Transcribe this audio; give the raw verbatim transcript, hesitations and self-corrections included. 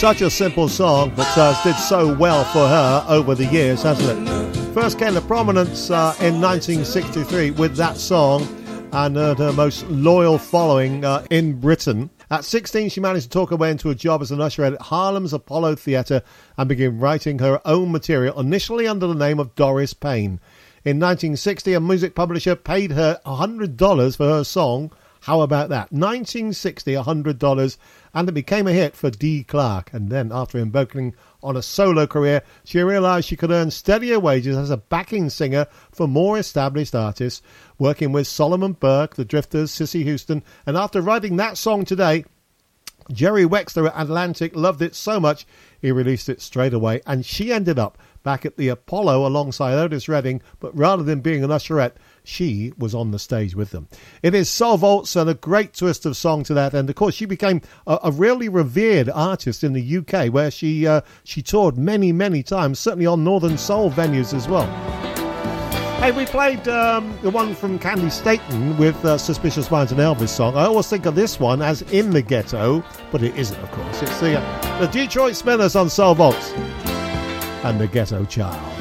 Such a simple song, but uh, did so well for her over the years, hasn't it? First came to prominence uh, in nineteen sixty-three with that song and earned her most loyal following uh, in Britain. At sixteen, she managed to talk her way into a job as an usher at Harlem's Apollo Theatre and began writing her own material, initially under the name of Doris Payne. In nineteen sixty, a music publisher paid her one hundred dollars for her song. How about that? nineteen sixty, one hundred dollars, and it became a hit for Dee Clark. And then, after embarking on a solo career, she realised she could earn steadier wages as a backing singer for more established artists, working with Solomon Burke, The Drifters, Cissy Houston, and after writing that song today, Jerry Wexler at Atlantic loved it so much he released it straight away, and she ended up back at the Apollo alongside Otis Redding, but rather than being an usherette, she was on the stage with them. It is Soul Vaults and a great twist of song to that, and of course she became a, a really revered artist in the U K, where she uh, she toured many, many times, certainly on Northern Soul venues as well. Hey, we played um, the one from Candy Staton with uh, Suspicious Minds, and Elvis song. I always think of this one as In the Ghetto, but it isn't, of course. It's the, uh, the Detroit Spinners on Soul Vaults and the Ghetto Child.